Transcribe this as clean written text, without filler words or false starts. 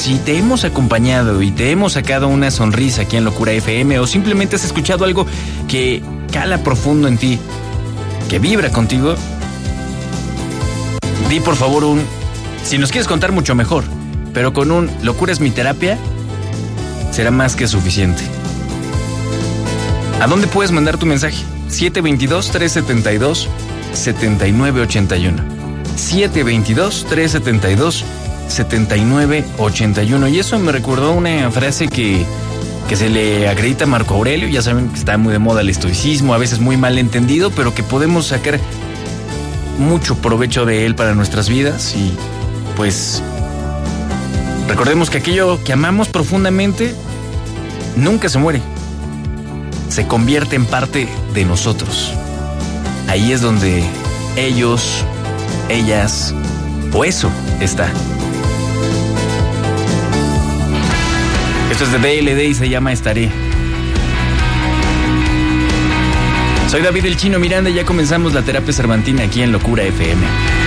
Si te hemos acompañado y te hemos sacado una sonrisa aquí en Locura FM, o simplemente has escuchado algo que cala profundo en ti, que vibra contigo, di por favor si nos quieres contar mucho mejor, pero con un Locura es mi terapia, será más que suficiente. ¿A dónde puedes mandar tu mensaje? 722-372-7981. 722-372-7981. Y eso me recordó una frase que se le acredita a Marco Aurelio. Ya saben que está muy de moda el estoicismo, a veces muy mal entendido, pero que podemos sacar mucho provecho de él para nuestras vidas. Y pues recordemos que aquello que amamos profundamente nunca se muere, se convierte en parte de nosotros. Ahí es donde ellos, ellas o eso está. Esto es de DLD y se llama Estaré. Soy David el Chino Miranda y ya comenzamos la terapia cervantina aquí en Locura FM.